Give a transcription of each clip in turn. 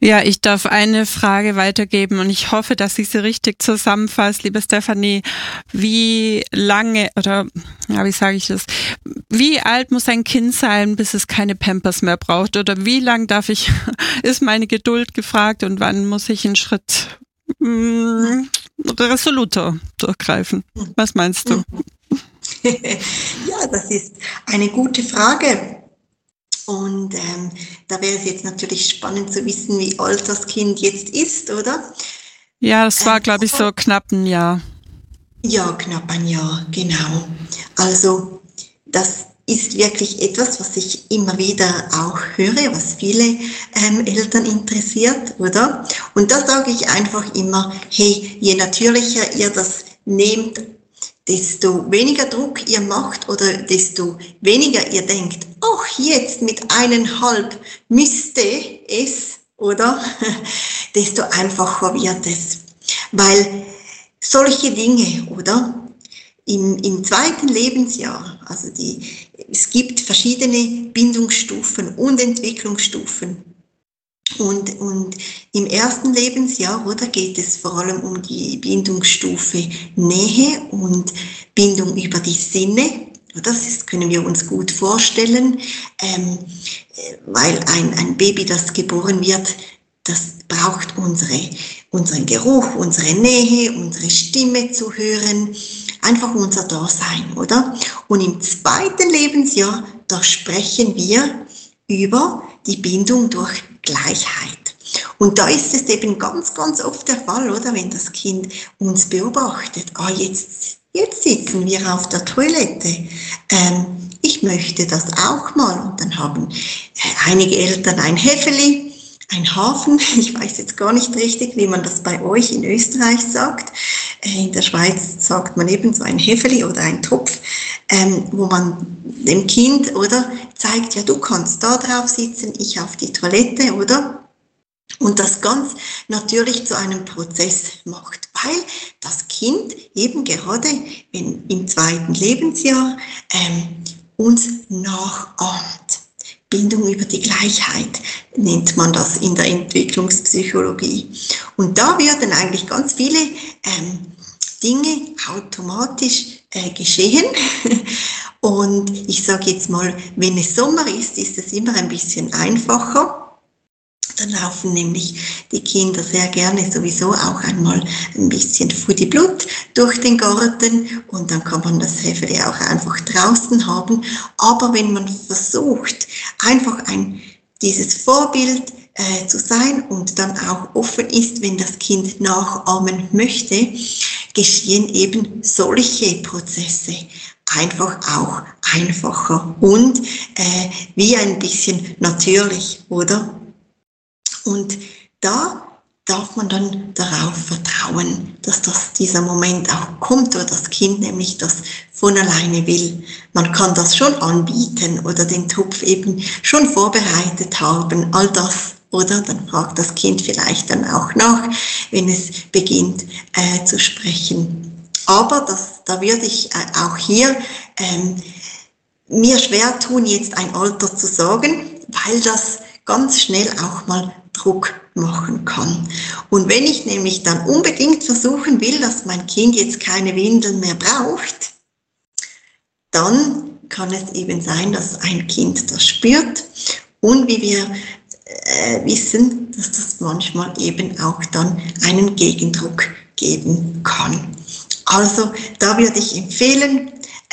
Ja, ich darf eine Frage weitergeben und ich hoffe, dass ich sie richtig zusammenfasse, liebe Stefanie. Wie lange oder wie sage ich das? Wie alt muss ein Kind sein, bis es keine Pampers mehr braucht? Oder wie lang ist meine Geduld gefragt und wann muss ich einen Schritt resoluter durchgreifen? Was meinst du? Ja, das ist eine gute Frage. Und da wäre es jetzt natürlich spannend zu wissen, wie alt das Kind jetzt ist, oder? Ja, das war, glaube ich, so knapp ein Jahr. Ja, knapp ein Jahr, genau. Also das ist wirklich etwas, was ich immer wieder auch höre, was viele Eltern interessiert, oder? Und da sage ich einfach immer, hey, je natürlicher ihr das nehmt, desto weniger Druck ihr macht oder desto weniger ihr denkt, ach, jetzt mit 1,5 müsste es, oder? Desto einfacher wird es. Weil solche Dinge, oder? Im zweiten Lebensjahr, also es gibt verschiedene Bindungsstufen und Entwicklungsstufen. Und im ersten Lebensjahr, oder, geht es vor allem um die Bindungsstufe Nähe und Bindung über die Sinne. Das können wir uns gut vorstellen, weil ein Baby, das geboren wird, das braucht unseren Geruch, unsere Nähe, unsere Stimme zu hören, einfach unser Dasein, oder? Und im zweiten Lebensjahr, da sprechen wir über die Bindung durch Gleichheit. Und da ist es eben ganz, ganz oft der Fall, oder, wenn das Kind uns beobachtet, jetzt sitzen wir auf der Toilette, ich möchte das auch mal. Und dann haben einige Eltern ein Häfeli, ein Hafen, ich weiß jetzt gar nicht richtig, wie man das bei euch in Österreich sagt. In der Schweiz sagt man eben so ein Häfeli oder ein Topf, wo man dem Kind, oder, zeigt, ja, du kannst da drauf sitzen, ich auf die Toilette, oder? Und das ganz natürlich zu einem Prozess macht, weil das Kind eben gerade im zweiten Lebensjahr uns nachahmt. Bindung über die Gleichheit nennt man das in der Entwicklungspsychologie. Und da werden eigentlich ganz viele Dinge automatisch geschehen. Und ich sage jetzt mal, wenn es Sommer ist es immer ein bisschen einfacher. Dann laufen nämlich die Kinder sehr gerne sowieso auch einmal ein bisschen Futtiblut durch den Garten und dann kann man das Häfeli auch einfach draußen haben. Aber wenn man versucht, einfach dieses Vorbild zu sein und dann auch offen ist, wenn das Kind nachahmen möchte, geschehen eben solche Prozesse einfach auch einfacher und wie ein bisschen natürlich, oder? Und da darf man dann darauf vertrauen, dass dieser Moment auch kommt, oder das Kind nämlich das von alleine will. Man kann das schon anbieten oder den Topf eben schon vorbereitet haben, all das, oder? Dann fragt das Kind vielleicht dann auch nach, wenn es beginnt zu sprechen. Aber da würde ich auch hier mir schwer tun, jetzt ein Alter zu sagen, weil das ganz schnell auch mal Druck machen kann. Und wenn ich nämlich dann unbedingt versuchen will, dass mein Kind jetzt keine Windeln mehr braucht, dann kann es eben sein, dass ein Kind das spürt und wie wir wissen, dass das manchmal eben auch dann einen Gegendruck geben kann. Also da würde ich empfehlen,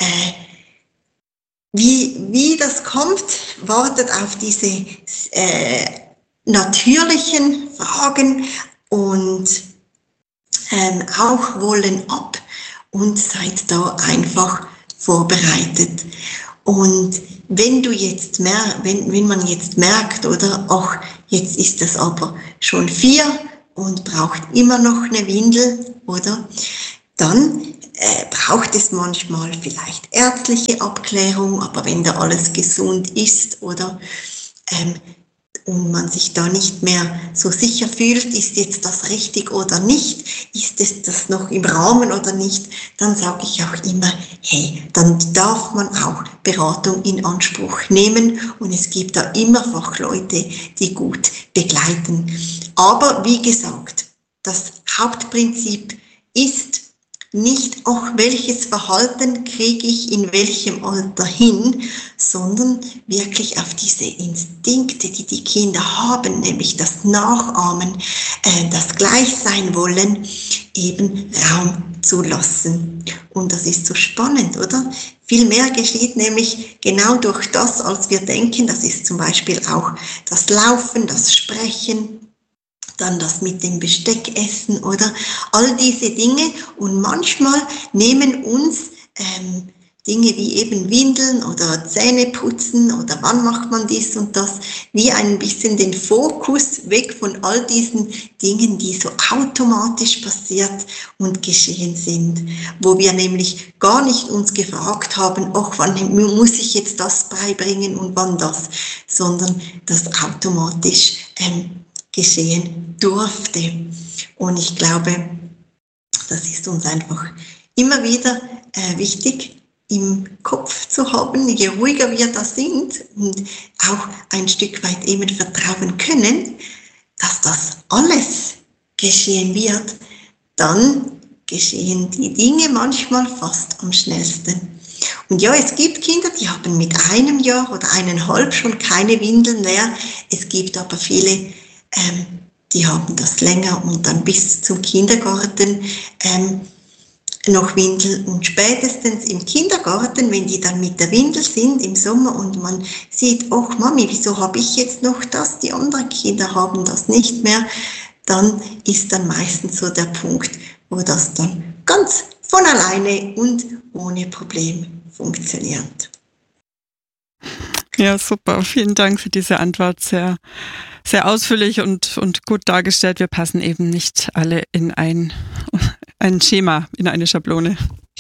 wie das kommt, wartet auf diese natürlichen Fragen und auch wollen ab und seid da einfach vorbereitet. Und wenn man jetzt merkt, oder, ach, jetzt ist es aber schon 4 und braucht immer noch eine Windel, oder, dann braucht es manchmal vielleicht ärztliche Abklärung, aber wenn da alles gesund ist, oder, und man sich da nicht mehr so sicher fühlt, ist jetzt das richtig oder nicht, ist es das noch im Rahmen oder nicht, dann sage ich auch immer, hey, dann darf man auch Beratung in Anspruch nehmen und es gibt da immer Fachleute, die gut begleiten. Aber wie gesagt, das Hauptprinzip ist nicht auch welches Verhalten kriege ich in welchem Alter hin, sondern wirklich auf diese Instinkte, die die Kinder haben, nämlich das Nachahmen, das Gleichsein wollen, eben Raum zu lassen. Und das ist so spannend, oder? Viel mehr geschieht nämlich genau durch das, als wir denken. Das ist zum Beispiel auch das Laufen, das Sprechen, dann das mit dem Besteck essen oder all diese Dinge. Und manchmal nehmen uns Dinge wie eben Windeln oder Zähne putzen oder wann macht man dies und das, wie ein bisschen den Fokus weg von all diesen Dingen, die so automatisch passiert und geschehen sind, wo wir nämlich gar nicht uns gefragt haben, ach, wann muss ich jetzt das beibringen und wann das, sondern das automatisch geschehen durfte. Und ich glaube, das ist uns einfach immer wieder wichtig im Kopf zu haben, je ruhiger wir da sind und auch ein Stück weit eben vertrauen können, dass das alles geschehen wird, dann geschehen die Dinge manchmal fast am schnellsten. Und ja, es gibt Kinder, die haben mit 1 Jahr oder 1,5 schon keine Windeln mehr. Es gibt aber viele, die haben das länger und dann bis zum Kindergarten noch Windel. Und spätestens im Kindergarten, wenn die dann mit der Windel sind im Sommer und man sieht, ach Mami, wieso habe ich jetzt noch das, die anderen Kinder haben das nicht mehr, dann ist dann meistens so der Punkt, wo das dann ganz von alleine und ohne Problem funktioniert. Ja, super. Vielen Dank für diese Antwort. Sehr, sehr ausführlich und gut dargestellt. Wir passen eben nicht alle in ein Schema, in eine Schablone.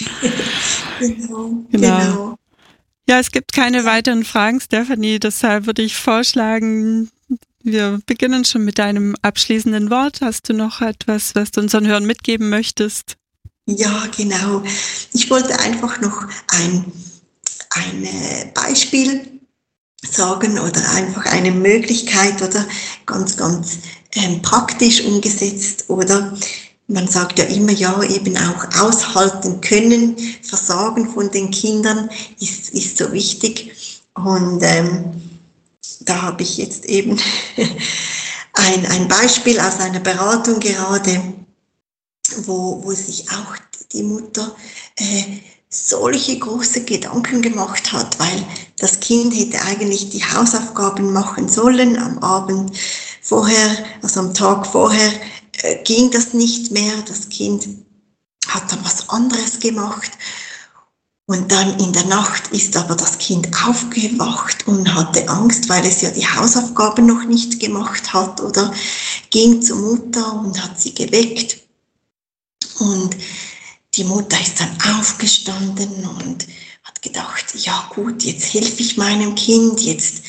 Genau. Ja, es gibt keine weiteren Fragen, Stefanie. Deshalb würde ich vorschlagen, wir beginnen schon mit deinem abschließenden Wort. Hast du noch etwas, was du unseren Hörern mitgeben möchtest? Ja, genau. Ich wollte einfach noch ein Beispiel sagen oder einfach eine Möglichkeit oder ganz praktisch umgesetzt oder man sagt ja immer, ja, eben auch aushalten können, Versagen von den Kindern ist so wichtig und da habe ich jetzt eben ein Beispiel aus einer Beratung gerade, wo sich auch die Mutter solche große Gedanken gemacht hat, weil das Kind hätte eigentlich die Hausaufgaben machen sollen am Abend vorher, also am Tag vorher ging das nicht mehr. Das Kind hat dann was anderes gemacht und dann in der Nacht ist aber das Kind aufgewacht und hatte Angst, weil es ja die Hausaufgaben noch nicht gemacht hat oder ging zur Mutter und hat sie geweckt und die Mutter ist dann aufgestanden und hat gedacht, ja gut, jetzt helfe ich meinem Kind, jetzt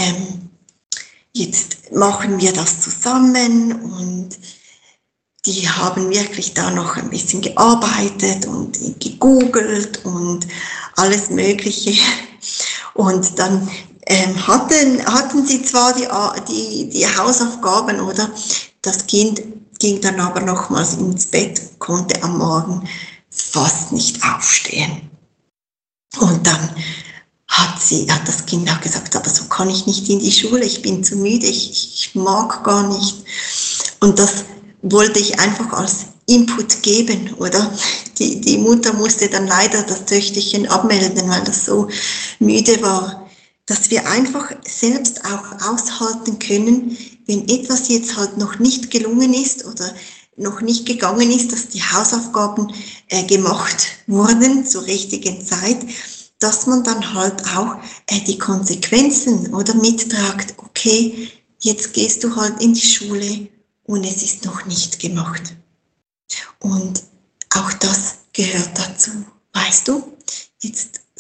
machen wir das zusammen und die haben wirklich da noch ein bisschen gearbeitet und gegoogelt und alles Mögliche und dann hatten sie zwar die Hausaufgaben oder das Kind ging dann aber nochmals ins Bett, konnte am Morgen fast nicht aufstehen. Und dann hat das Kind auch gesagt, aber so kann ich nicht in die Schule, ich bin zu müde, ich mag gar nicht. Und das wollte ich einfach als Input geben, oder? Die Mutter musste dann leider das Töchterchen abmelden, weil das so müde war, dass wir einfach selbst auch aushalten können, wenn etwas jetzt halt noch nicht gelungen ist oder noch nicht gegangen ist, dass die Hausaufgaben gemacht wurden zur richtigen Zeit, dass man dann halt auch die Konsequenzen oder mittragt, okay, jetzt gehst du halt in die Schule und es ist noch nicht gemacht. Und auch das gehört dazu. Weißt du, jetzt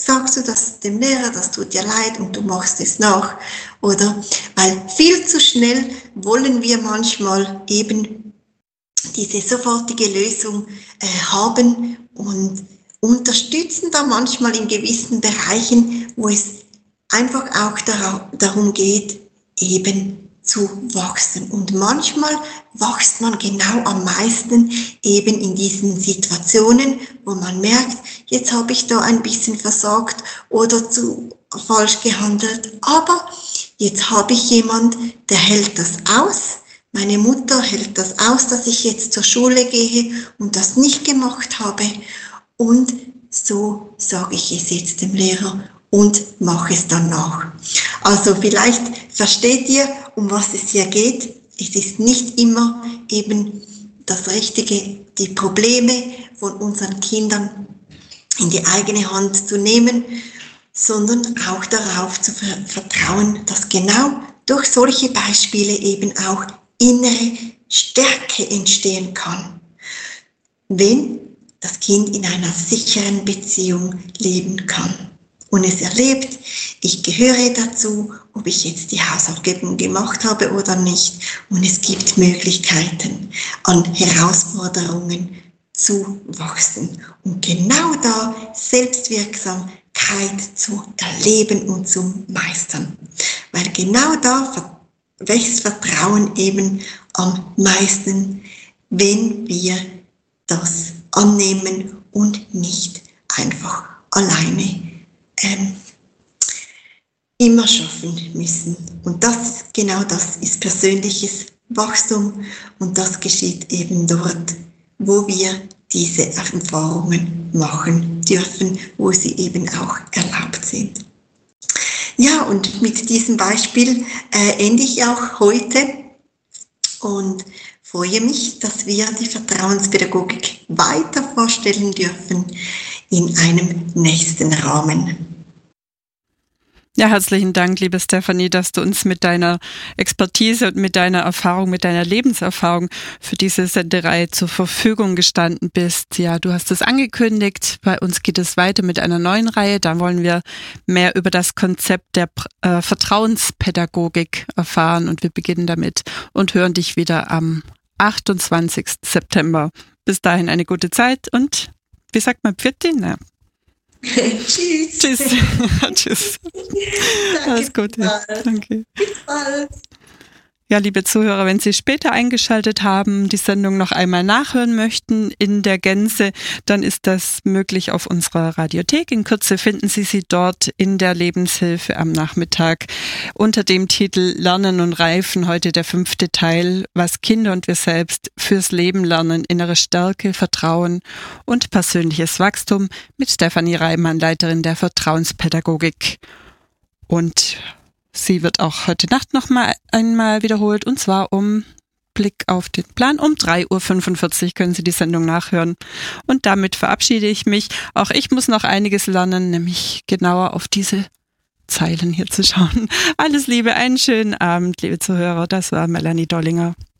sagst du das dem Lehrer, das tut dir leid und du machst es nach, oder? Weil viel zu schnell wollen wir manchmal eben diese sofortige Lösung haben und unterstützen da manchmal in gewissen Bereichen, wo es einfach auch darum geht, eben zu wachsen. Und manchmal wächst man genau am meisten eben in diesen Situationen, wo man merkt, jetzt habe ich da ein bisschen versagt oder zu falsch gehandelt, aber jetzt habe ich jemand, der hält das aus. Meine Mutter hält das aus, dass ich jetzt zur Schule gehe und das nicht gemacht habe. Und so sage ich es jetzt dem Lehrer und mache es dann nach. Also vielleicht versteht ihr, um was es hier geht. Es ist nicht immer eben das Richtige, die Probleme von unseren Kindern in die eigene Hand zu nehmen, sondern auch darauf zu vertrauen, dass genau durch solche Beispiele eben auch innere Stärke entstehen kann, wenn das Kind in einer sicheren Beziehung leben kann und es erlebt, ich gehöre dazu, ob ich jetzt die Hausaufgaben gemacht habe oder nicht, und es gibt Möglichkeiten, an Herausforderungen zu wachsen und genau da Selbstwirksamkeit zu erleben und zu meistern, weil genau da wächst Vertrauen eben am meisten, wenn wir das annehmen und nicht einfach alleine immer schaffen müssen. Und genau das ist persönliches Wachstum und das geschieht eben dort, wo wir diese Erfahrungen machen dürfen, wo sie eben auch erlaubt sind. Ja, und mit diesem Beispiel ende ich auch heute und freue mich, dass wir die Vertrauenspädagogik weiter vorstellen dürfen in einem nächsten Rahmen. Ja, herzlichen Dank, liebe Stefanie, dass du uns mit deiner Expertise und mit deiner Erfahrung, mit deiner Lebenserfahrung für diese Sendereihe zur Verfügung gestanden bist. Ja, du hast es angekündigt. Bei uns geht es weiter mit einer neuen Reihe. Da wollen wir mehr über das Konzept der Vertrauenspädagogik erfahren und wir beginnen damit und hören dich wieder am 28. September. Bis dahin eine gute Zeit und wie sagt man, Pfitti? Ne? Tschüss. Tschüss. Tschüss. Danke. Alles Gute. Danke. Bis bald. Ja, liebe Zuhörer, wenn Sie später eingeschaltet haben, die Sendung noch einmal nachhören möchten in der Gänze, dann ist das möglich auf unserer Radiothek. In Kürze finden Sie sie dort in der Lebenshilfe am Nachmittag unter dem Titel Lernen und Reifen. Heute der 5. Teil, was Kinder und wir selbst fürs Leben lernen, innere Stärke, Vertrauen und persönliches Wachstum mit Stefanie Reimann, Leiterin der Vertrauenspädagogik. Und sie wird auch heute Nacht noch einmal wiederholt, und zwar Blick auf den Plan. Um 3:45 Uhr können Sie die Sendung nachhören. Und damit verabschiede ich mich. Auch ich muss noch einiges lernen, nämlich genauer auf diese Zeilen hier zu schauen. Alles Liebe, einen schönen Abend, liebe Zuhörer. Das war Melanie Dollinger.